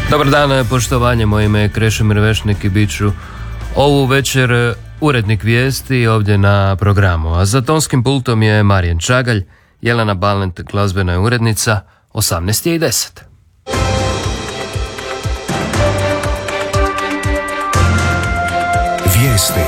Dobar dan, poštovanje, moje ime je Krešimir Vešnik i bit ću ovu večer urednik vijesti ovdje na programu. A za tonskim pultom je Marijan Čagalj, Jelena Balent, glazbena je urednica, 18:10. Vijesti.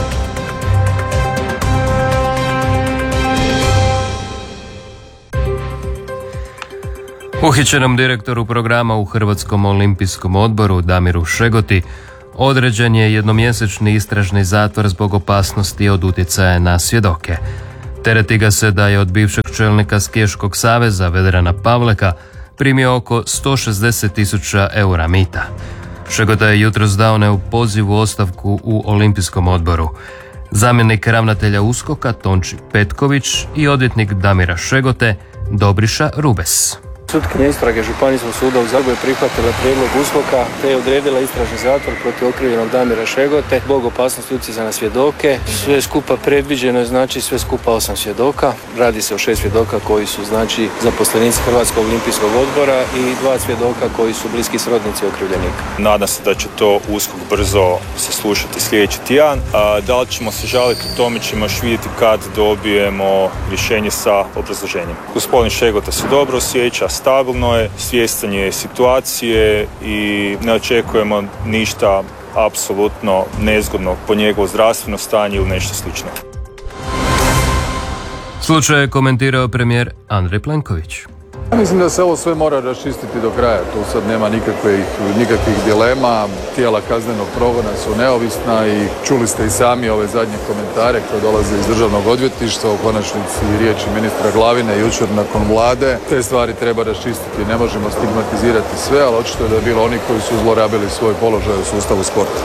Uhićenom direktoru programa u Hrvatskom olimpijskom odboru Damiru Šegoti određen je jednomjesečni istražni zatvor zbog opasnosti od utjecaja na svjedoke. Tereti ga se da je od bivšeg čelnika Skijaškog saveza Vedrana Pavleka primio oko 160.000 eura mita. Šegota je jutros dao neopozivu ostavku u Olimpijskom odboru. Zamjenik ravnatelja USKOK-a Tonči Petković i odvjetnik Damira Šegote Dobriša Rubes. Sutkinja istrage Županijskog suda u Zagrebu je prihvatila prijedlog USKOK-a te je odredila istražni zatvor protiv okrivljenog Damira Šegote zbog opasnosti utjecaja na svjedoke. Sve skupa predviđeno je sve skupa 8 svjedoka. Radi se o 6 svjedoka koji su zaposlenici Hrvatskog olimpijskog odbora i 2 svjedoka koji su bliski srodnici okrivljenika. Nadam se da će to USKOK brzo saslušati sljedeći tjedan. Da li ćemo se žaliti, o tome ćemo još vidjeti kad dobijemo rješenje sa obrazloženjem. Gospodin Šegota se dobro osjeća, stabilno je, svjestan je situacije i ne očekujemo ništa apsolutno nezgodno po njegovo zdravstveno stanje ili nešto slično. Slučaj je komentirao premijer Andrej Plenković. Mislim da se ovo sve mora raščistiti do kraja, tu sad nema nikakvih dilema, tijela kaznenog progona su neovisna i čuli ste i sami ove zadnje komentare koje dolaze iz Državnog odvjetništva, u konačnici riječi ministra Glavine jučer nakon Vlade. Te stvari treba raščistiti, ne možemo stigmatizirati sve, ali očito je da je bilo oni koji su zlorabili svoj položaj u sustavu sporta.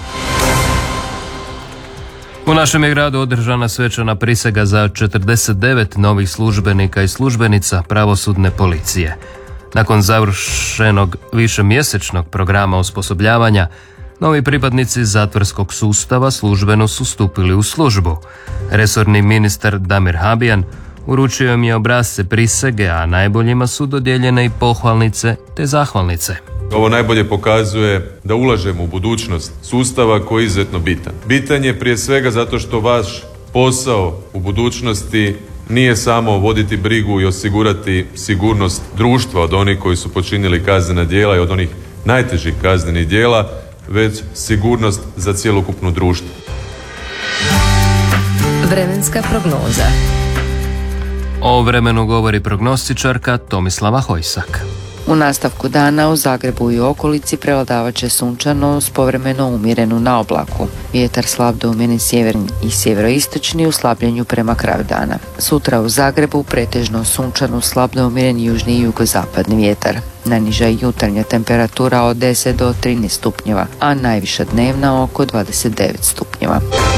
U našem je gradu održana svečana prisega za 49 novih službenika i službenica pravosudne policije. Nakon završenog višemjesečnog programa osposobljavanja, novi pripadnici zatvorskog sustava službeno su stupili u službu. Resorni ministar Damir Habijan uručio im je obrasce prisege, a najboljima su dodijeljene i pohvalnice te zahvalnice. Ovo najbolje pokazuje da ulažemo u budućnost sustava koji je izuzetno bitan. Bitan je prije svega zato što vaš posao u budućnosti nije samo voditi brigu i osigurati sigurnost društva od onih koji su počinili kaznena djela i od onih najtežih kaznenih djela, već sigurnost za cjelokupno društvo. Vremenska prognoza. O vremenu govori prognostičarka Tomislava Hojsak. U nastavku dana u Zagrebu i okolici prevladavat će sunčano s povremeno umjerenu na oblaku. Vjetar slab do umjeren sjeverni i sjeveroistočni u slabljenju prema kraju dana. Sutra u Zagrebu pretežno sunčano slab do umjeren južni i jugozapadni vjetar. Najniža jutarnja temperatura od 10 do 13 stupnjeva, a najviša dnevna oko 29 stupnjeva.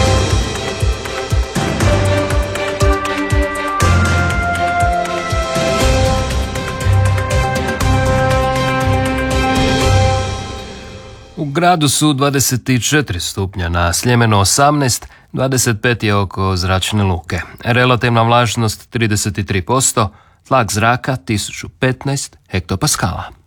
U gradu su 24 stupnja, na Sljemenu 18, 25 je oko zračne luke. Relativna vlažnost 33%, tlak zraka 1015 hektopaskala.